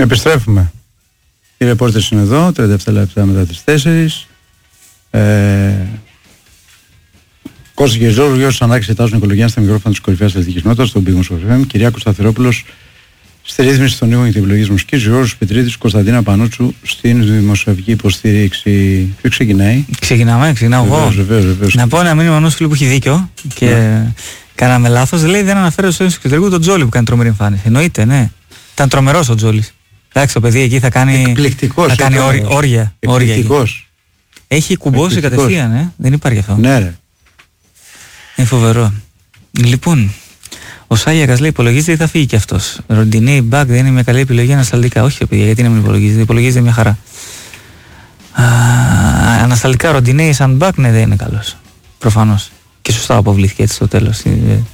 Επιστρέφουμε. Οι ρεπόρτες είναι εδώ, 37 λεπτά μετά τις 4. Κώστας και Γιώργος Ανάκης ετάζουν οικολογία στα μικρόφωνα της κορυφαίας αθλητικής νότας, στον Πίγμος FM. Κυριάκος Σταθερόπουλος στη ρύθμιση των ήχων και την επιλογή μουσικής. Γιώργος Πετρίδης, Κωνσταντίνα Πανούτσου στην δημοσιογραφική υποστήριξη. Ποιο ξεκινάει? Ξεκινάω εγώ. Βεβαίως. Να πω ένα μήνυμα ενός φίλου που έχει δίκιο και κάναμε λάθος. Λέει δεν αναφέρεται στο εξωτερικό τον Τζόλι που κάνει τρομερή εμφάνιση. Εννοείται, ναι. Ήταν τρομερός ο Τζόλις. Εντάξει, το παιδί εκεί θα κάνει. Εκπληκτικός. Θα κάνει όρια. Εκπληκτικός. Έχει κουμπώσει κατευθείαν, δεν υπάρχει αυτό. Ναι, ρε. Είναι φοβερό. Λοιπόν, ο Σάγιακας λέει: υπολογίζεται ή θα φύγει κι αυτός. Ροντινέι Μπακ δεν είναι μια καλή επιλογή ανασταλτικά. Όχι, παιδιά, γιατί να μην υπολογίζεται. Υπολογίζεται μια χαρά. Ανασταλτικά Ροντινέι σαν Μπακ, ναι, δεν είναι καλός. Προφανώς. Και σωστά αποβλήθηκε έτσι στο τέλος.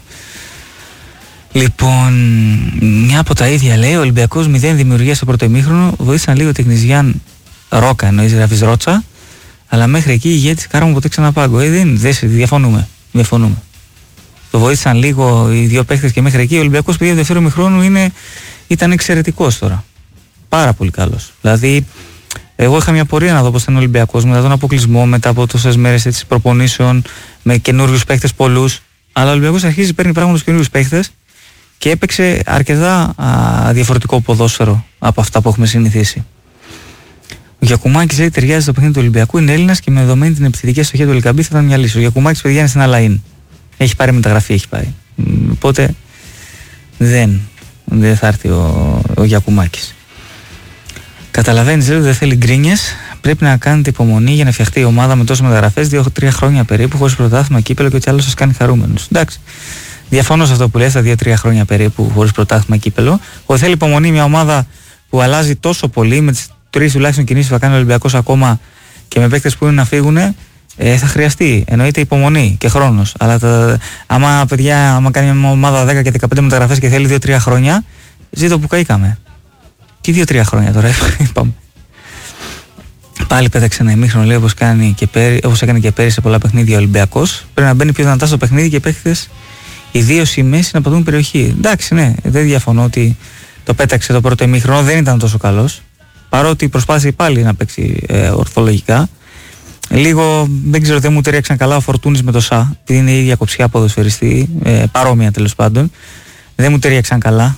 Λοιπόν, μια από τα ίδια λέει: ο Ολυμπιακός 0 δημιουργία στο πρώτο ημίχρονο. Βοήθησαν λίγο τεχνιζιάν Ρόκα, εννοείς γράφεις Ρότσα. Αλλά μέχρι εκεί η ηγέτης Κάρμο ποτέ ξαναπάγκο. Διαφωνούμε. Το βοήθησαν λίγο οι δύο παίχτες και μέχρι εκεί. Ο Ολυμπιακός παιδί του δεύτερου ημιχρόνου ήταν εξαιρετικός τώρα. Πάρα πολύ καλός. Δηλαδή, εγώ είχα μια πορεία να δω πώς ήταν ο Ολυμπιακός μετά τον αποκλεισμό, μετά από τόσες μέρες προπονήσεων, με καινούριους παίχτες πολλούς. Αλλά ο Ολυμπιακός αρχίζει, παίρνει πράγματα στους καινούριους παίχτες και έπαιξε αρκετά διαφορετικό ποδόσφαιρο από αυτά που έχουμε συνηθίσει. Ο Γιακουμάκης λέει: ταιριάζει στο παιχνίδι του Ολυμπιακού, είναι Έλληνας και με δεδομένη την επιθετική αστοχία του Ελκαμπή θα ήταν μια λύση. Ο Γιακουμάκης παιδιά είναι στην Αλαΐν. Έχει πάρει μεταγραφή, έχει πάρει. Οπότε δεν θα έρθει ο Γιακουμάκης. Καταλαβαίνεις, λέει, δεν θέλει γκρίνιες. Πρέπει να κάνετε υπομονή για να φτιαχτεί η ομάδα με τόσες μεταγραφές 2-3 χρόνια περίπου, χωρίς πρωτάθλημα, κύπελο και ό,τι άλλο σας κάνει χαρούμενους. Εντάξει. Διαφωνώ σε αυτό που λες, τα 2-3 χρόνια περίπου, χωρίς πρωτάθλημα, κύπελο. Ότι θέλει υπομονή μια ομάδα που αλλάζει τόσο πολύ με τις 3 τουλάχιστον κινήσεις που θα κάνει ο Ολυμπιακός ακόμα και με παίκτες που είναι να φύγουν, θα χρειαστεί. Εννοείται υπομονή και χρόνος. Αλλά άμα κάνει μια ομάδα 10 και 15 μεταγραφές και θέλει 2-3 χρόνια, ζήτω που καήκαμε. Τι 2-3 χρόνια τώρα είπαμε. Πάλι πέταξε ένα ημίχρονο, λέει, όπως έκανε και πέρυσι σε πολλά παιχνίδια ο Ολυμπιακός. Πρέπει να μπαίνει πιο δυνατά στο παιχνίδι και παίκτες, ιδίως οι μέση, να πατούν περιοχή. Εντάξει, ναι, δεν διαφωνώ ότι το πέταξε το πρώτο ημίχρονο, δεν ήταν τόσο καλός. Παρότι προσπάθησε πάλι να παίξει ορθολογικά. Λίγο δεν ξέρω, δεν μου ταιριάξαν καλά ο Φορτούνης με το Σα, επειδή είναι η ίδια κοψιά ποδοσφαιριστή, παρόμοια τέλος πάντων. Δεν μου ταιριάξαν καλά.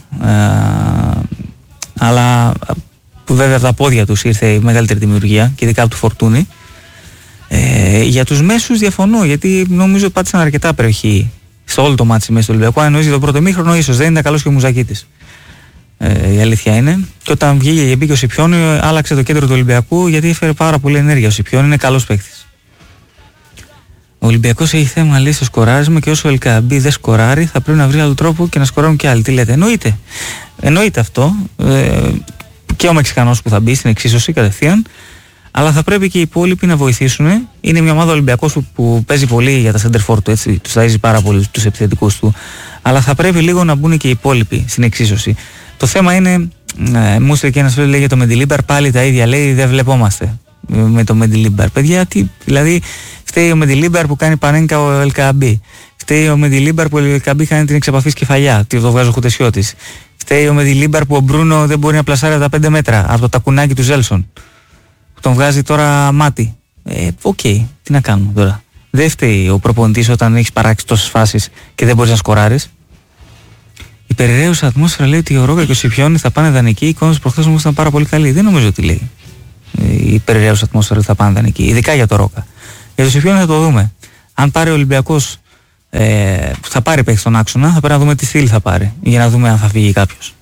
Αλλά βέβαια από τα πόδια τους ήρθε η μεγαλύτερη δημιουργία και ειδικά από του Φορτούνη. Για τους μέσους διαφωνώ, γιατί νομίζω πάτησαν αρκετά περιοχή σε όλο το μάτσι μέσα του Ολυμπιακού. Αν εννοείς για το πρώτο ημίχρονο, ίσως δεν ήταν καλός και ο Μουζακίτης. Η αλήθεια είναι. Και όταν βγήκε και μπήκε ο Σιπιόνι, άλλαξε το κέντρο του Ολυμπιακού γιατί έφερε πάρα πολύ ενέργεια. Ο Σιπιόνι είναι καλός παίκτης. Ο Ολυμπιακός έχει θέμα, λέει, στο σκοράρισμα και όσο ο Ελκαμπή δεν σκοράρει, θα πρέπει να βρει άλλο τρόπο και να σκοράρουν και άλλοι. Τι λέτε, εννοείται αυτό. Και ο Μεξικανός που θα μπει στην εξίσωση κατευθείαν. Αλλά θα πρέπει και οι υπόλοιποι να βοηθήσουν. Είναι μια ομάδα Ολυμπιακός που παίζει πολύ για τα center for του, έτσι. Τους ταΐζει πάρα πολύ τους επιθετικούς του. Αλλά θα πρέπει λίγο να μπουν και οι υπόλοιποι στην εξίσωση. Το θέμα είναι, μου έστειλε και ένας φίλος, λέει, για το Μεντιλίμπαρ, πάλι τα ίδια, λέει, δεν βλεπόμαστε με το Μεντιλίμπαρ. Παιδιά, δηλαδή φταίει ο Μεντιλίμπαρ που κάνει πανένκα ο Ελκαμπή. Φταίει ο Μεντιλίμπαρ που ο Ελκαμπή κάνει την εξαπαφής κεφαλιά, το βγάζει ο Χουτεσιώτης. Φταίει ο Μεντιλίμπαρ που ο Μπρούνο δεν μπορεί να πλασάρει από τα 5 μέτρα, από το τακουνάκι του Ζέλσον. Που τον βγάζει τώρα μάτι. Τι να κάνουμε τώρα. Δεν φταίει ο προπονητής όταν έχεις παράξει τόσες φάσεις και δεν μπορείς να σκοράρεις. Η περιραίουσα ατμόσφαιρα λέει ότι ο Ρόκα και ο Σιπιόνι θα πάνε δανεικοί. Η εικόνα του προχθές όμως ήταν πάρα πολύ καλή. Δεν νομίζω ότι λέει η περιραίουσα ατμόσφαιρα θα πάνε δανεικοί. Ειδικά για το Ρόκα. Για το Σιπιόνι θα το δούμε. Αν πάρει ο Ολυμπιακός, θα πάρει παίχτη στον άξονα, θα πρέπει να δούμε τι στυλ θα πάρει για να δούμε αν θα φύγει κάποιος.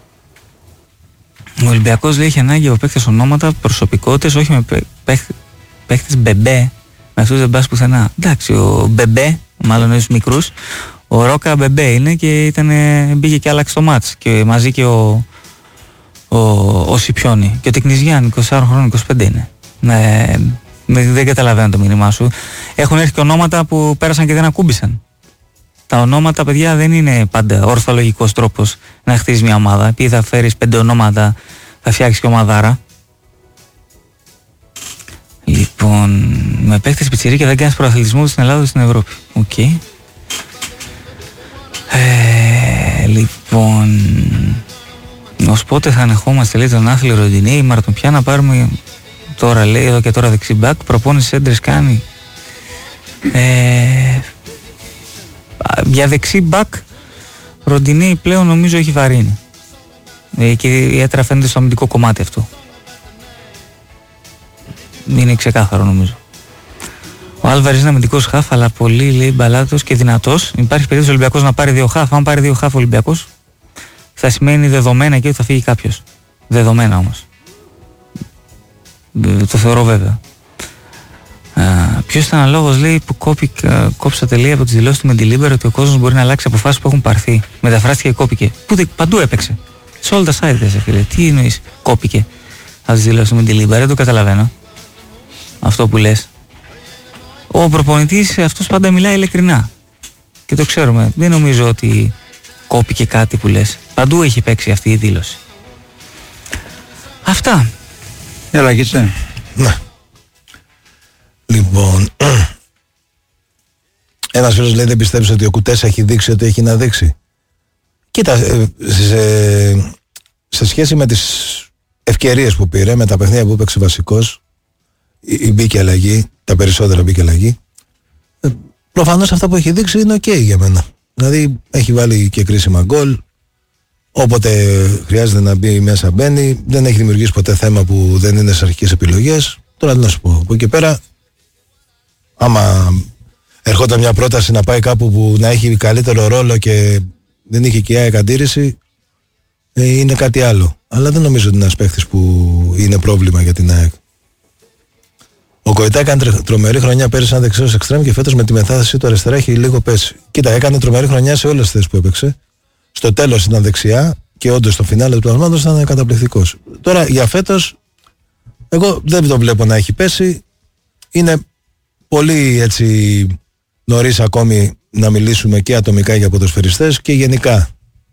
Ο Ολυμπιακός, λέει, έχει ανάγκη από παίχτες ονόματα, προσωπικότητες, όχι με παίχτες μπεμπέ. Με αυτούς δεν πας πουθενά. Εντάξει, ο μπεμπέ, μάλλον είναι μικρούς. Ο Ρόκα μπεμπέ είναι και μπήκε και άλλαξε το μάτς και μαζί και ο Σιπιόνι και ο Τεκνιζιάν, 24 χρόνων, 25 είναι. Δεν καταλαβαίνω το μήνυμά σου. Έχουν έρθει και ονόματα που πέρασαν και δεν ακούμπησαν. Τα ονόματα, παιδιά, δεν είναι πάντα ορθολογικός τρόπος να χτίσεις μια ομάδα. Επειδή θα φέρεις 5 ονόματα, θα φτιάξεις και ομαδάρα. Λοιπόν, με παίχτες πιτσιρίκια δεν κάνεις προαθλητισμό στην Ελλάδα ή στην Ευρώπη. Οκ. Λοιπόν, ο Ως πότε θα ανεχόμαστε, λέει, τον άθλη Ροντινέη, Μαρτον, πια να πάρουμε τώρα, λέει, εδώ και τώρα δεξιμπάκ, προπόνηση έντρες κάνει. Για δεξιμπάκ Ροντινέη πλέον νομίζω έχει βαρύνει. Και ιδιαίτερα φαίνεται στο αμυντικό κομμάτι αυτό. Είναι ξεκάθαρο νομίζω. Ο Άλβαρης είναι αμυντικός χαφ, αλλά πολύ, λέει, μπαλάτος και δυνατός. Υπάρχει περίπτωση ο Ολυμπιακός να πάρει 2 χαφ. Αν πάρει 2 χαφ ο Ολυμπιακός, θα σημαίνει δεδομένα και ότι θα φύγει κάποιος. Δεδομένα όμως. Το θεωρώ βέβαια. Ποιος ήταν ο λόγος, λέει, που κόψατε, λέει, από τις δηλώσεις του Μεντιλίμπερ ότι ο κόσμος μπορεί να αλλάξει αποφάσεις που έχουν πάρθει? Μεταφράστηκε και κόπηκε. Παντού έπαιξε. Σε όλα τα site, φίλε. Τι εννοείς κόπηκε από τις δηλώσεις του Μεντιλίμπερ? Δεν το καταλαβαίνω αυτό που λες. Ο προπονητής αυτός πάντα μιλάει ειλικρινά και το ξέρουμε. Δεν νομίζω ότι κόπηκε κάτι που λες. Παντού έχει παίξει αυτή η δήλωση. Αυτά. Έλα, Κίτσε. Ναι. Λοιπόν, ένας φίλος λέει, δεν πιστεύεις ότι ο Κουτές έχει δείξει ότι έχει να δείξει? Κοίτα, σε σχέση με τις ευκαιρίες που πήρε, με τα παιχνίδια που έπαιξε βασικός, μπήκε αλλαγή, τα περισσότερα μπήκε αλλαγή. Προφανώς αυτά που έχει δείξει είναι ok για μένα. Δηλαδή έχει βάλει και κρίσιμα γκολ, όποτε χρειάζεται να μπει μέσα μπαίνει, δεν έχει δημιουργήσει ποτέ θέμα που δεν είναι στις αρχικές επιλογές. Τώρα τι να σου πω, από εκεί και πέρα, άμα ερχόταν μια πρόταση να πάει κάπου που να έχει καλύτερο ρόλο και δεν είχε και η ΑΕΚ αντίρρηση, είναι κάτι άλλο. Αλλά δεν νομίζω ότι είναι ένας παίχτης που είναι πρόβλημα για την ΑΕΚ. Ο Κοϊτά έκανε τρομερή χρονιά πέρυσι σαν δεξιός εξτρέμ και φέτος με τη μετάθεση του αριστερά έχει λίγο πέσει. Κοίτα, έκανε τρομερή χρονιά σε όλες τις θέσεις που έπαιξε. Στο τέλος ήταν δεξιά και όντως στο φινάλε του πλασμάτος ήταν καταπληκτικός. Τώρα για φέτος, εγώ δεν το βλέπω να έχει πέσει. Είναι πολύ έτσι νωρίς ακόμη να μιλήσουμε και ατομικά για ποδοσφαιριστές και γενικά.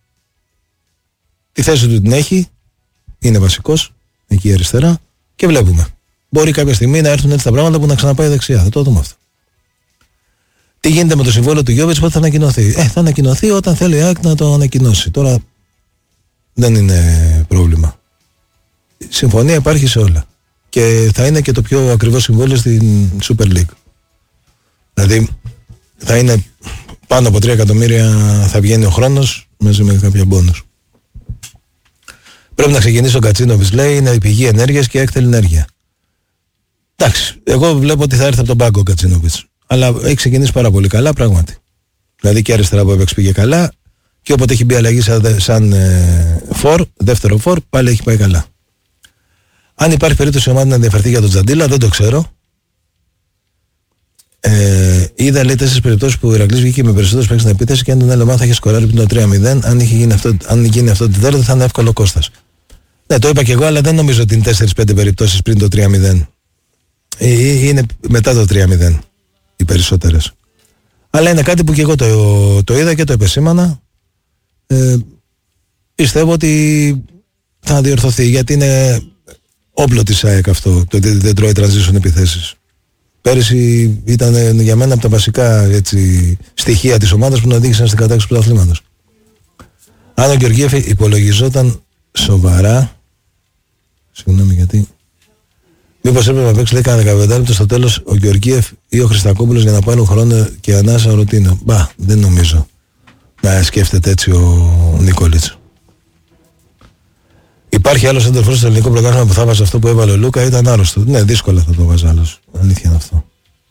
Τη θέση του την έχει, είναι βασικός, εκεί αριστερά και βλέπουμε. Μπορεί κάποια στιγμή να έρθουν έτσι τα πράγματα που να ξαναπάει δεξιά. Θα το δούμε αυτό. Τι γίνεται με το συμβόλαιο του Γιώβιτς, πότε θα ανακοινωθεί? Θα ανακοινωθεί όταν θέλει η ΑΕΚ να το ανακοινώσει. Τώρα δεν είναι πρόβλημα. Η συμφωνία υπάρχει σε όλα. Και θα είναι και το πιο ακριβό συμβόλαιο στην Super League. Δηλαδή θα είναι πάνω από 3 εκατομμύρια θα βγαίνει ο χρόνος μαζί με κάποια μπόνους. Πρέπει να ξεκινήσει ο Κατσίνοβιτς, λέει, είναι η πηγή ενέργειας και έκτελη ενέργεια. Εντάξει, εγώ βλέπω ότι θα έρθει από τον πάγκο ο Κατσίνοβιτς. Αλλά έχει ξεκινήσει πάρα πολύ καλά, πράγματι. Δηλαδή και αριστερά που έπαιξε πήγε καλά και όποτε έχει μπει αλλαγή σαν δεύτερο φορ, πάλι έχει πάει καλά. Αν υπάρχει περίπτωση η ομάδα να ενδιαφερθεί για τον Τζαντίλα, δεν το ξέρω. Είδα, λέει, 4 περιπτώσεις που ο Ηρακλής βγήκε με περισσότερους παίκτες στην επίθεση και αν τον έλεγε θα είχε σκοράρει πριν το 3-0. Αν γίνει αυτό το τέταρτο θα είναι εύκολο Κώστας. Ναι, το είπα και εγώ, αλλά δεν νομίζω ότι είναι 4-5 περιπτώσεις πριν το 3-0. Είναι μετά το 3-0 οι περισσότερες. Αλλά είναι κάτι που και εγώ το είδα και το επεσήμανα. Πιστεύω ότι θα διορθωθεί, γιατί είναι όπλο της ΑΕΚ αυτό, το ότι δεν τρώει transition επιθέσεις. Πέρυσι ήταν για μένα από τα βασικά έτσι, στοιχεία της ομάδας που να οδήγησαν στην κατάκτηση του πρωταθλήματος. Αν ο Γεωργίεφ υπολογιζόταν σοβαρά, συγγνώμη γιατί, μήπως έπρεπε να παίξει, λέει, κανένα 15 λεπτό στο τέλος ο Γεωργίεφ ή ο Χριστακόπουλος για να πάρουν χρόνο και ανάσα ο Ρωτίνο? Μπα, δεν νομίζω να σκέφτεται έτσι ο Νικόλιτς. Υπάρχει άλλος έντερφος στο ελληνικό πρωτάθλημα που θα βάζει αυτό που έβαλε ο Λούκα? Ήταν άρρωστο. Ναι, δύσκολα θα το βάζει άλλος. Αλήθεια είναι αυτό.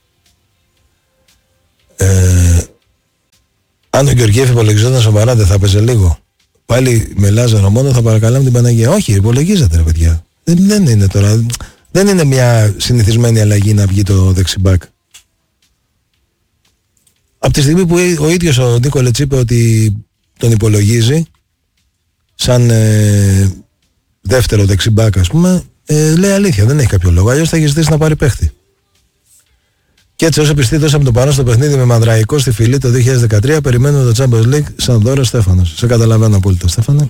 Αν ο Γεωργίεφ υπολογιζόταν σοβαρά, δεν θα παίζει λίγο? Πάλι με Λάζαρο μόνο θα παρακαλάμε την Παναγία? Όχι, υπολογίζεται, ρε παιδιά. Δεν είναι τώρα. Δεν είναι μια συνηθισμένη αλλαγή να βγει το δεξιμπάκ. Από τη στιγμή που ο ίδιος ο Νίκολετς είπε ότι τον υπολογίζει σαν δεύτερο δεξιμπάκ, ας πούμε, λέει αλήθεια, δεν έχει κάποιο λόγο. Αλλιώς θα έχει ζητήσει να πάρει παίχτη. Και έτσι, όσο πιστοί δώσαμε το παρόν στο παιχνίδι με Μανδραϊκό στη Φιλή το 2013, περιμένουμε το Champions League σαν δώρο, Στέφανος. Σε καταλαβαίνω απόλυτα, Στέφανε.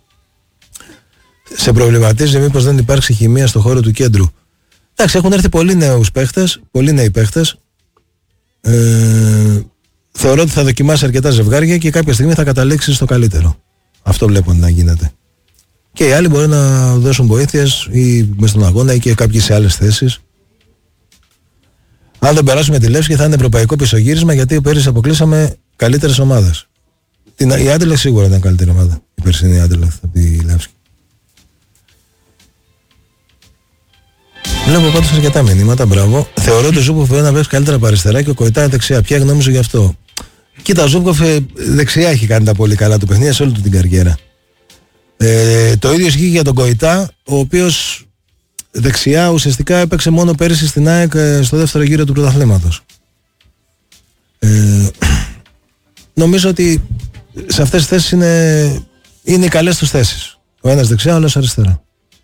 Σε προβληματίζει μήπως δεν υπάρξει χημεία στο χώρο του κέντρου? Εντάξει, έχουν έρθει πολλοί νέους παίχτες, πολλοί νέοι παίχτες. Θεωρώ ότι θα δοκιμάσει αρκετά ζευγάρια και κάποια στιγμή θα καταλήξει στο καλύτερο. Αυτό βλέπω να γίνεται. Και οι άλλοι μπορεί να δώσουν βοήθειες ή μες στον αγώνα ή και κάποιοι σε άλλες θέσεις. Αν δεν περάσουμε τη Λεύσκη θα είναι ευρωπαϊκό πισωγύρισμα, γιατί πέρυσι αποκλείσαμε καλύτερες ομάδες. Η Άντελεχ σίγουρα ήταν καλύτερη ομάδα. Η περσινή Άντελεχ από τη Λεύσκη. Βλέπω πάντως αρκετά μηνύματα, μπράβο. Θεωρώ ότι ο Ζούκοφ μπορεί να παίξει καλύτερα από αριστερά και ο Κοϊτά δεξιά. Ποια γνώμη σου γι' αυτό? Κοίτα, ο Ζούκοφ δεξιά έχει κάνει τα πολύ καλά του παιχνίδια σε όλη του την καριέρα. Το ίδιο ισχύει για τον Κοϊτά, ο οποίος δεξιά ουσιαστικά έπαιξε μόνο πέρυσι στην ΑΕΚ στο δεύτερο γύρο του πρωταθλήματος. Νομίζω ότι σε αυτές τις θέσεις είναι οι καλές τους θέσεις. Ο ένας δεξιά, ο άλλος αριστερά.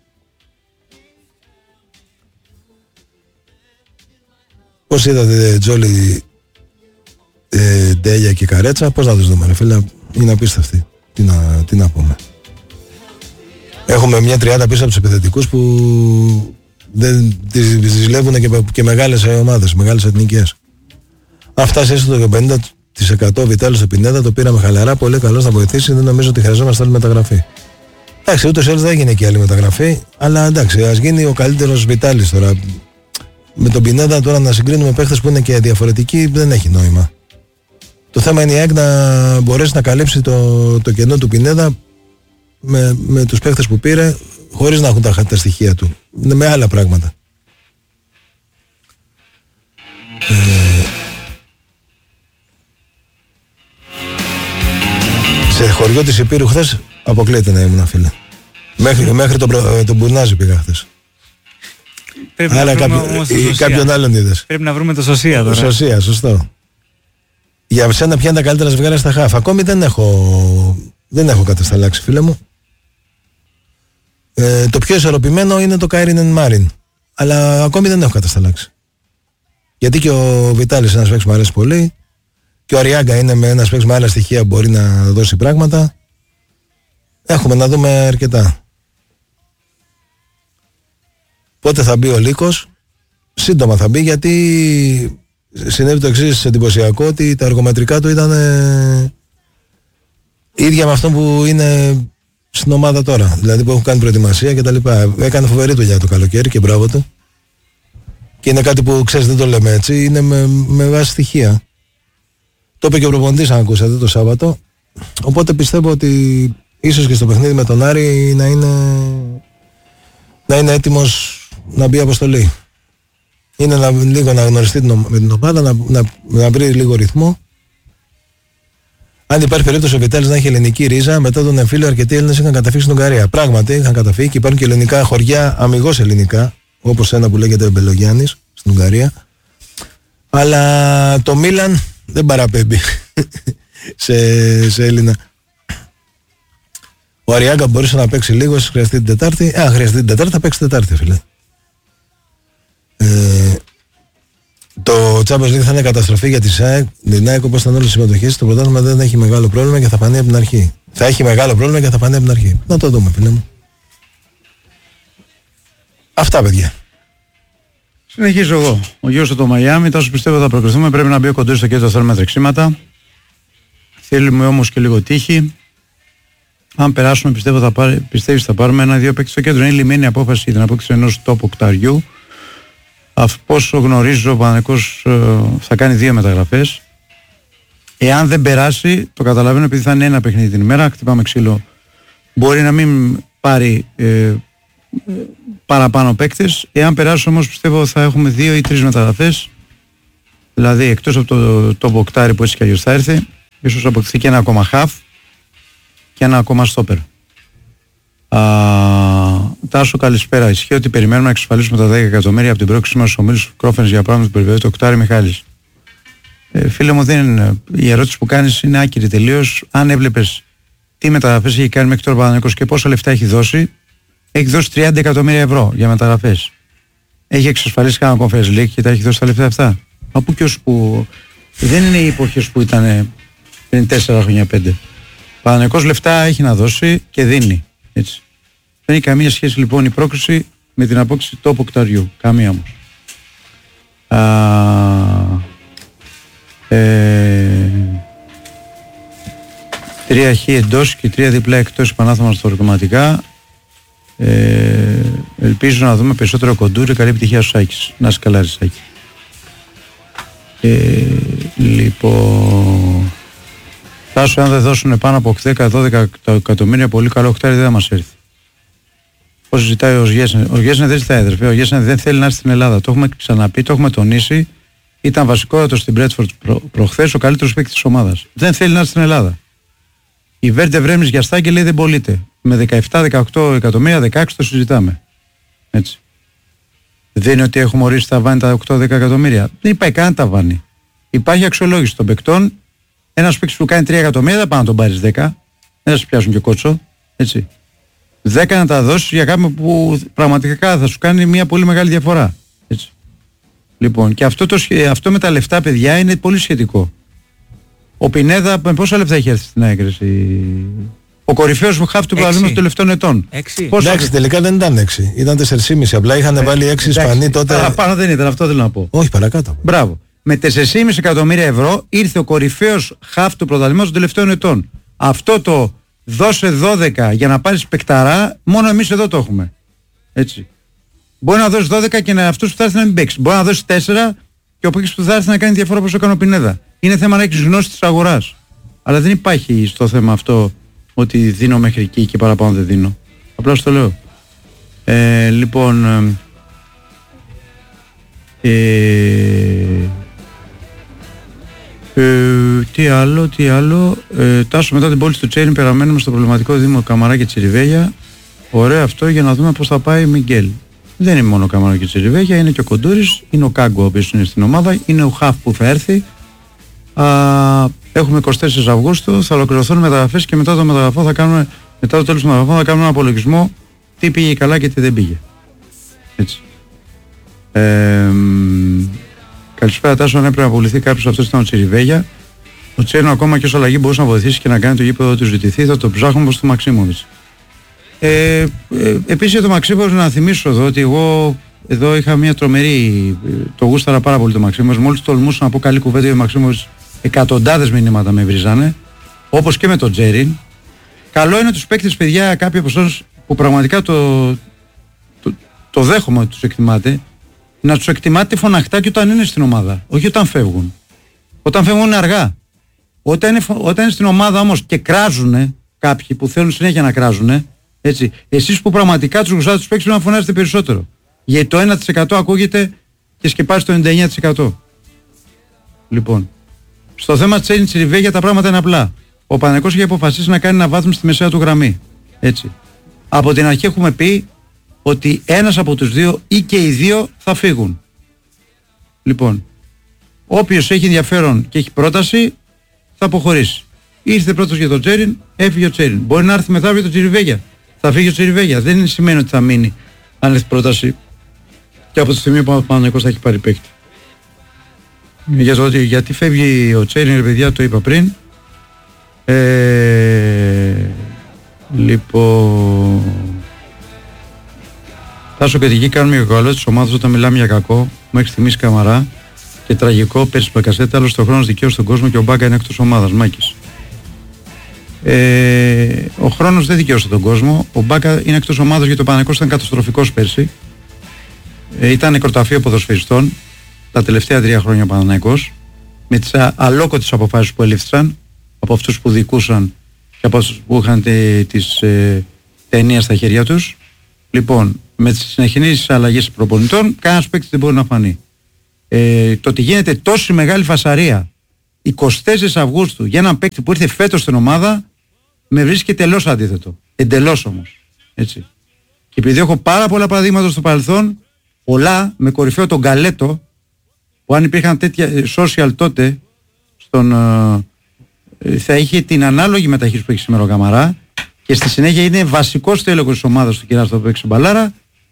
Πώς είδατε Τζόλι, Ντέλια και Καρέτσα? Πώς να τους δούμε, ρε φίλε? Είναι απίστευτοι. Τι να πούμε. Έχουμε μια τριάδα πίσω από τους επιθετικούς που δεν τις ζηλεύουν και μεγάλες ομάδες, μεγάλες εθνικές. Αν φτάσει έστω το 50% Βιτάλης στο Πινέδα, το πήραμε χαλαρά, πολύ καλός να βοηθήσει, δεν νομίζω ότι χρειαζόμαστε άλλη μεταγραφή. Εντάξει, ούτως ή άλλως δεν έγινε και άλλη μεταγραφή, αλλά εντάξει, ας γίνει ο καλύτερος Βιτάλης τώρα. Με τον Πινέδα τώρα να συγκρίνουμε παίχτες που είναι και διαφορετικοί δεν έχει νόημα. Το θέμα είναι η ΑΕΚ να μπορέσει να καλύψει το κενό του Πινέδα με τους παίχτες που πήρε, χωρίς να έχουν τα στοιχεία του. Είναι με άλλα πράγματα. Σε χωριό της Υπήρου χθες αποκλείεται να ήμουν, φίλε. Μέχρι τον Μπουρνάζι πήγα χθες. Άρα κάποιον άλλον είδες. Πρέπει να βρούμε το Σωσία τώρα. Σωσία, σωστό. Για σένα ποια είναι τα καλύτερα ζευγάρια στα χαφ? Ακόμη δεν έχω κατασταλάξει, φίλε μου. Το πιο ισορροπημένο είναι το Κάιρινεν Μάριν. Αλλά ακόμη δεν έχω κατασταλάξει. Γιατί και ο Βιτάλης ένας παίκτης μου αρέσει πολύ. Και ο Αριάγκα είναι με ένας παίκτης με άλλα στοιχεία που μπορεί να δώσει πράγματα. Έχουμε να δούμε αρκετά. Πότε θα μπει ο Λύκος? Σύντομα θα μπει, γιατί συνέβη το εξής εντυπωσιακό, ότι τα εργομετρικά του ήταν ίδια με αυτό που είναι στην ομάδα τώρα. Δηλαδή που έχουν κάνει προετοιμασία και τα λοιπά. Έκανε φοβερή δουλειά το καλοκαίρι και μπράβο του. Και είναι κάτι που ξέρεις, δεν το λέμε έτσι, είναι με βάση στοιχεία. Το είπε και ο προπονητής, αν ακούσατε, το Σάββατο. Οπότε πιστεύω ότι ίσως και στο παιχνίδι με τον Άρη να είναι έτοιμος να μπει αποστολή. Είναι λίγο να γνωριστεί με την ομάδα, να βρει λίγο ρυθμό. Αν υπάρχει περίπτωση ο Βιτάλης να έχει ελληνική ρίζα, μετά τον εμφύλιο αρκετοί Έλληνες είχαν καταφύγει στην Ουγγαρία. Πράγματι είχαν καταφύγει και υπάρχουν και ελληνικά χωριά, αμιγώς ελληνικά, όπως ένα που λέγεται Μπελογιάννης στην Ουγγαρία. Αλλά το Μίλαν δεν παραπέμπει σε Έλληνα. Ο Αριάγκα μπορούσε να παίξει λίγο, χρειαστεί την Τετάρτη. Χρειαστεί την Τετάρτη, θα παίξει την Τετάρτη, φίλε. Το Champions League θα είναι καταστροφή για την ΑΕΚ, όπως ήταν όλες οι συμμετοχές. Το πρωτάθλημα δεν έχει μεγάλο πρόβλημα και θα φανεί από την αρχή. Θα έχει μεγάλο πρόβλημα και θα φανεί από την αρχή. Να το δούμε, φίλε μου. Αυτά, παιδιά. Συνεχίζω εγώ. Ο γιος του το Μαϊάμι, τόσο πιστεύω θα προκριθούμε. Πρέπει να μπει ο Κοντούρης στο κέντρο, θέλουμε τρεξίματα. Θέλουμε όμως και λίγο τύχη. Αν περάσουμε, πιστεύεις θα πάρουμε ένα-δύο παίκτες στο κέντρο. Είναι λυμμένη απόφαση για την απόκτηση ενός top οκταριού. Από όσο γνωρίζω, ο Παναθηναϊκός θα κάνει 2 μεταγραφές. Εάν δεν περάσει, το καταλαβαίνω, επειδή θα είναι ένα παιχνίδι την ημέρα, χτυπάμε ξύλο. Μπορεί να μην πάρει παραπάνω παίκτες. Εάν περάσει όμως, πιστεύω θα έχουμε 2 ή 3 μεταγραφές. Δηλαδή, εκτός από το μποκτάρι που έτσι κι αλλιώς θα έρθει, ίσως αποκτηθεί και ένα ακόμα χαφ και ένα ακόμα στόπερ. Τάσο, καλησπέρα. Ισχύει ότι περιμένουμε να εξασφαλίσουμε τα 10 εκατομμύρια από την πρόκληση μας στους ομίλους Κρόφενς για πράγμα που περιβεβαιώνει το Οκτάρι Μιχάλης. Φίλε μου, η ερώτηση που κάνεις είναι άκυρη τελείως. Αν έβλεπες τι μεταγραφές έχει κάνει μέχρι τώρα ο Παναθηναϊκός και πόσα λεφτά έχει δώσει 30 εκατομμύρια ευρώ για μεταγραφές. Έχει εξασφαλίσει κανένα Conference League και τα έχει δώσει τα λεφτά αυτά. Από και ως που δεν είναι οι εποχές που ήταν πριν 4 χρόνια 5. Ο Παναθηναϊκός λεφτά έχει να δώσει και δίνει. Έτσι. Δεν έχει καμία σχέση λοιπόν η πρόκριση με την απόκτηση τόπου οκταριού. Καμία όμως. 3 χ εντός και 3 διπλά εκτός επανάθεμα στα ερωτηματικά. Ελπίζω να δούμε περισσότερο Κοντούρη. Καλή επιτυχία στους Σάκης. Να είσαι καλά, Σάκη. Λοιπόν, Τάσο, αν δεν δώσουν πάνω από 10-12 εκατομμύρια, πολύ καλό οκτάρι δεν θα μας έρθει. Πώς ζητάει ο Γέσεν? Ο Γέσεν δεν ζητάει, αδερφέ. Ο Γέσεν δεν θέλει να έρθει στην Ελλάδα. Το έχουμε ξαναπεί, το έχουμε τονίσει. Ήταν βασικότατο στην Μπρέτφορντ προχθές, ο καλύτερος παίκτης της ομάδας. Δεν θέλει να έρθει στην Ελλάδα. Η Βέρντε Βρέμις για Στάγκη λέει δεν πωλείται. Με 17-18 εκατομμύρια, 16 το συζητάμε. Έτσι. Δεν είναι ότι έχουμε ορίσει ταβάνι τα 8-10 εκατομμύρια. Δεν υπάρχει καν ταβάνι. Υπάρχει αξιολόγηση των παικτών. Ένας παίκτης που κάνει 3 εκατομμύρια δεν πάει να τον πάρεις 10. Δεν θα σου πιάσουν και κότσο. Έτσι. 10 να τα δώσεις για κάποιον που πραγματικά θα σου κάνει μια πολύ μεγάλη διαφορά. Έτσι. Λοιπόν, και αυτό με τα λεφτά, παιδιά, είναι πολύ σχετικό. Ο Πινέδα με πόσα λεφτά έχει έρθει στην έγκριση? Ο κορυφαίος μου χάφ του παραδείγματος των τελευταίων ετών. 6. Εντάξει, τελικά δεν ήταν 6. Ήταν 4,5. Απλά είχαν βάλει 6 Ισπανοί τότε. Παραπάνω δεν ήταν, αυτό θέλω να πω. Όχι, παρακάτω. Μπράβο. Με 4,5 εκατομμύρια ευρώ ήρθε ο κορυφαίος χάφ του πρωταθλήματος των τελευταίων ετών. Αυτό το δώσε 12 για να πάρεις παικταρά, μόνο εμείς εδώ το έχουμε. Έτσι. Μπορεί να δώσεις 12 και αυτούς που θα έρθει να μην παίξει. Μπορεί να δώσεις 4 και ο παίκτης που θα έρθει να κάνει διαφορά όπως έκανε ο Πινέδα. Είναι θέμα να έχεις γνώση της αγοράς. Αλλά δεν υπάρχει στο θέμα αυτό ότι δίνω μέχρι εκεί και παραπάνω δεν δίνω. Απλά στο λέω. Λοιπόν, τι άλλο. Τάσο, μετά την πόλη του Τσέριν περαμένουμε στο προβληματικό δήμο Καμαρά και Τσιριβέγια. Ωραίο αυτό για να δούμε πώς θα πάει Μιγγέλ. Δεν είναι μόνο ο Καμαρά και Τσιριβέγια, είναι και ο Κοντούρης, είναι ο Κάγκο ο οποίος είναι στην ομάδα, είναι ο Χαφ που θα έρθει. Έχουμε 24 Αυγούστου, θα ολοκληρωθούν μεταγραφές και μετά το τέλος του μεταγραφών θα κάνουμε ένα απολογισμό τι πήγε καλά και τι δεν πήγε. Έτσι. Καλησπέρα Τάσο, αν έπρεπε να απολυθεί κάποιος, αυτός ήταν ο Τσιριβέγια. Ο Τσέρνο ακόμα και ως αλλαγή μπορούσε να βοηθήσει και να κάνει το γήπεδο του ζητηθεί, θα το ψάχνουμε όπως του Μαξίμοβιτς. Επίσης για το Μαξίμοβιτς να θυμίσω εδώ ότι εγώ εδώ είχα μια τρομερή, το γούσταρα πάρα πολύ το Μαξίμοβιτς, μόλις τολμούσα να πω καλή κουβέντα για το Μαξίμοβιτς, εκατοντάδες μηνύματα με βρίζανε, όπως και με τον Τζέριν. Καλό είναι τους παίκτες, παιδιά, κάποιοι από εσάς που πραγματικά το δέχομαι ότι τους εκτιμάτε, να τους εκτιμάτε φωναχτά και όταν είναι στην ομάδα, όχι όταν φεύγουν. Όταν φεύγουν είναι αργά. Όταν είναι στην ομάδα όμως και κράζουνε κάποιοι που θέλουν συνέχεια να κράζουνε, έτσι, εσείς που πραγματικά τους γουστάτε τους παίκτες να φωνάζετε περισσότερο. Γιατί το 1% ακούγεται και σκεπάζει το 99%. Λοιπόν, στο θέμα Τσέριν Τσιριβέγια τα πράγματα είναι απλά. Ο Παναθηναϊκός έχει αποφασίσει να κάνει ένα βάθμο στη μεσαία του γραμμή. Έτσι. Από την αρχή έχουμε πει ότι ένας από τους δύο ή και οι δύο θα φύγουν. Λοιπόν, όποιος έχει ενδιαφέρον και έχει πρόταση θα αποχωρήσει. Ήρθε πρώτος για τον Τσέριν, έφυγε ο Τσέριν. Μπορεί να έρθει μετά για τον Τσιριβέγια. Θα φύγει ο Τσιριβέγια. Δεν σημαίνει ότι θα μείνει αν έρθει πρόταση και από τη στιγμή που ο Παναθηναϊκός θα έχει πάρει παίκτη. Γιατί φεύγει ο Τσέριν, ρε παιδιά, το είπα πριν. Λοιπόν, Τάσο και εκεί κάνουμε για καλό της ομάδας όταν μιλάμε για κακό. Μέχρι στιγμής Καμαρά και τραγικό πέρσι Μπακασέτα, άλλος το χρόνος δικαίωσε τον κόσμο και ο Μπάκα είναι εκτός ομάδας. Μάκης. Ο χρόνος δεν δικαίωσε τον κόσμο. Ο Μπάκα είναι εκτός ομάδας γιατί ο Παναθηναϊκός ήταν καταστροφικός πέρσι. Ήταν νεκροταφείο ποδοσφαιριστών τα τελευταία 3 χρόνια ο Παναθηναϊκός, με τις αλόκοτες αποφάσεις που ελήφθησαν από αυτούς που δικούσαν και από αυτούς που είχαν τις ταινίες στα χέρια τους. Λοιπόν, με τις συνεχείς αλλαγές προπονητών, κανένας παίκτης δεν μπορεί να φανεί. Το ότι γίνεται τόση μεγάλη φασαρία 24 Αυγούστου για έναν παίκτη που ήρθε φέτος στην ομάδα, με βρίσκει τελώς αντίθετο. Εντελώς όμως. Έτσι. Και επειδή έχω πάρα πολλά παραδείγματα στο παρελθόν, πολλά με κορυφαίο τον Γκαλέτο, που αν υπήρχαν τέτοια social τότε, θα είχε την ανάλογη μεταχείριση που έχει σήμερα ο Καμαρά και στη συνέχεια είναι βασικός τέλεχος της ομάδας του Κυράς, το παίξει μπαλάρα.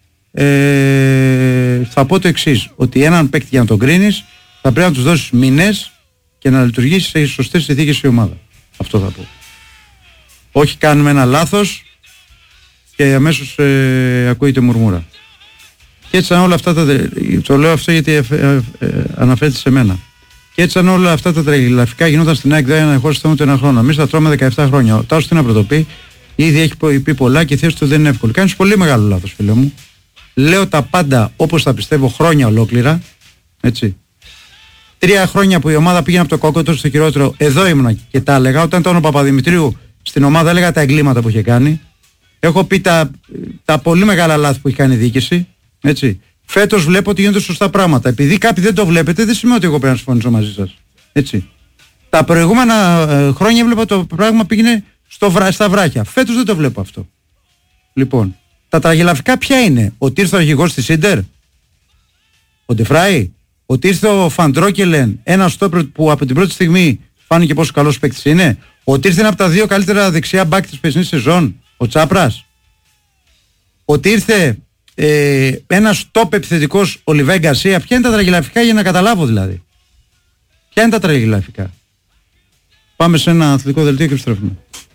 Θα πω το εξής, ότι έναν παίκτη για να τον κρίνεις θα πρέπει να τους δώσεις μήνες και να λειτουργήσει σε σωστές συνθήκες η ομάδα. Αυτό θα πω. Όχι κάνουμε ένα λάθος και αμέσως ακούγεται μουρμούρα. Και έτσι αν όλα αυτά το λέω αυτό γιατί αναφέρεται σε μένα. Και έτσι αν όλα αυτά τα τρελαφικά γινόταν στην ΑΕΚ, δεν εχώρησε το ένα χρόνο. Εμείς θα τρώμε 17 χρόνια. Ο Τάσος τι να πρωτοπεί, Ήδη έχει πει πολλά και η θέση του δεν είναι εύκολη. Κάνεις πολύ μεγάλο λάθος, φίλε μου. Λέω τα πάντα όπως τα πιστεύω χρόνια ολόκληρα. Έτσι. 3 χρόνια που η ομάδα πήγαινε από το κακότερο στο χειρότερο, εδώ ήμουνα και τα έλεγα. Όταν ήταν ο Παπαδημητρίου στην ομάδα, έλεγα τα εγκλήματα που είχε κάνει. Έχω πει τα πολύ μεγάλα λάθη που έχει κάνει η διοίκηση. Έτσι. Φέτος βλέπω ότι γίνονται σωστά πράγματα. Επειδή κάποιοι δεν το βλέπετε, δεν σημαίνει ότι εγώ πρέπει να συμφωνήσω μαζί σας. Έτσι. Τα προηγούμενα χρόνια έβλεπα το πράγμα πήγαινε στα βράχια. Φέτος δεν το βλέπω αυτό. Λοιπόν, τα τραγελαφικά ποια είναι? Ότι ήρθε ο αρχηγός της Ίντερ, ο Ντεφράι, ότι ήρθε ο Φαντρόκελεν, ένα στόπερ που από την πρώτη στιγμή φάνηκε πόσο καλός παίκτης είναι, ότι ήρθε ένα από τα 2 καλύτερα δεξιά μπακ της περσινής σεζόν, ο Τσάπρας, ότι ήρθε ένας top επιθετικός, ο Λιβάη Γκαρσία. Ποια είναι τα τραγελαφικά για να καταλάβω δηλαδή? Ποια είναι τα τραγελαφικά? Πάμε σε ένα αθλητικό δελτίο και επιστρέφουμε.